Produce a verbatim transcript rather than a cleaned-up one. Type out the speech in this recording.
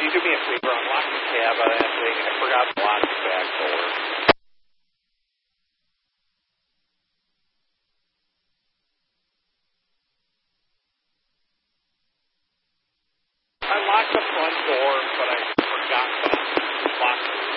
you do me a favor? Unlock the cab on that thing. I forgot to lock the back door. I locked the front door, but I forgot to lock the